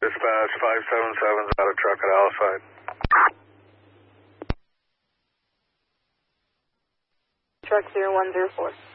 Dispatch 577's out of truck at Alside. Truck 0104.